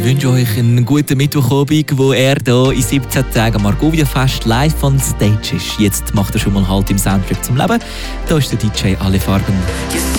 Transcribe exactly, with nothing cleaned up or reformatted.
wünsche euch einen guten Mittwochabend, wo er hier in siebzehn Tagen am Argovia Fest live on stage ist. Jetzt macht er schon mal Halt im Soundtrack zum Leben. Da ist der D J Alle Farben.